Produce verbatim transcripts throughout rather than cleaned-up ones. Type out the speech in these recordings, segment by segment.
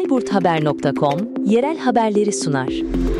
bayburthaber nokta com yerel haberleri sunar.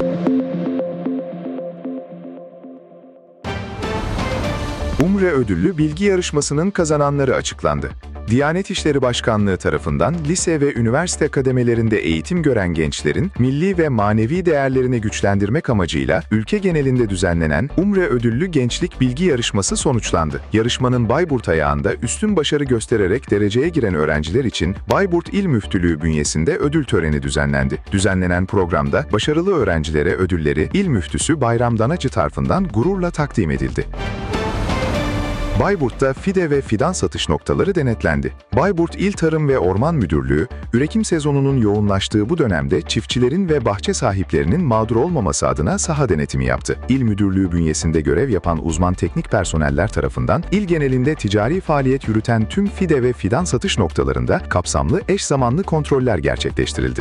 Umre Ödüllü Bilgi Yarışması'nın kazananları açıklandı. Diyanet İşleri Başkanlığı tarafından lise ve üniversite kademelerinde eğitim gören gençlerin milli ve manevi değerlerini güçlendirmek amacıyla ülke genelinde düzenlenen Umre Ödüllü Gençlik Bilgi Yarışması sonuçlandı. Yarışmanın Bayburt ayağında üstün başarı göstererek dereceye giren öğrenciler için Bayburt İl Müftülüğü bünyesinde ödül töreni düzenlendi. Düzenlenen programda başarılı öğrencilere ödülleri İl Müftüsü Bayram Danacı tarafından gururla takdim edildi. Bayburt'ta fide ve fidan satış noktaları denetlendi. Bayburt İl Tarım ve Orman Müdürlüğü, ürekim sezonunun yoğunlaştığı bu dönemde çiftçilerin ve bahçe sahiplerinin mağdur olmaması adına saha denetimi yaptı. İl Müdürlüğü bünyesinde görev yapan uzman teknik personeller tarafından il genelinde ticari faaliyet yürüten tüm fide ve fidan satış noktalarında kapsamlı eş zamanlı kontroller gerçekleştirildi.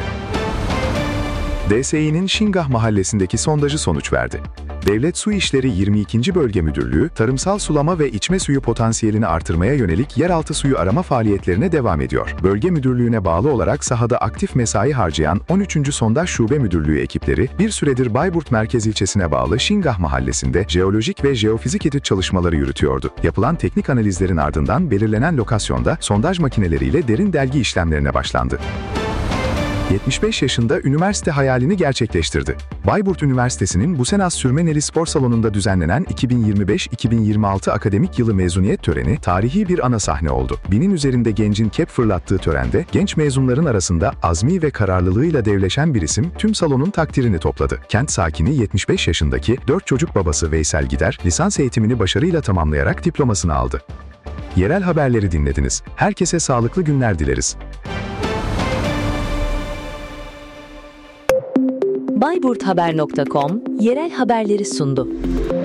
D S İ'nin Şingah Mahallesi'ndeki sondajı sonuç verdi. Devlet Su İşleri yirmi ikinci Bölge Müdürlüğü, tarımsal sulama ve içme suyu potansiyelini artırmaya yönelik yeraltı suyu arama faaliyetlerine devam ediyor. Bölge Müdürlüğü'ne bağlı olarak sahada aktif mesai harcayan on üçüncü Sondaj Şube Müdürlüğü ekipleri, bir süredir Bayburt Merkez ilçesine bağlı Şingah Mahallesi'nde jeolojik ve jeofizik etüt çalışmaları yürütüyordu. Yapılan teknik analizlerin ardından belirlenen lokasyonda sondaj makineleriyle derin delgi işlemlerine başlandı. yetmiş beş yaşında üniversite hayalini gerçekleştirdi. Bayburt Üniversitesi'nin Busenas Sürmeneli Spor Salonu'nda düzenlenen iki bin yirmi beş iki bin yirmi altı akademik yılı mezuniyet töreni tarihi bir ana sahne oldu. Binin üzerinde gencin kep fırlattığı törende genç mezunların arasında azmi ve kararlılığıyla devleşen bir isim tüm salonun takdirini topladı. Kent sakini yetmiş beş yaşındaki dört çocuk babası Veysel Gider, lisans eğitimini başarıyla tamamlayarak diplomasını aldı. Yerel haberleri dinlediniz. Herkese sağlıklı günler dileriz. bayburthaber nokta com yerel haberleri sundu.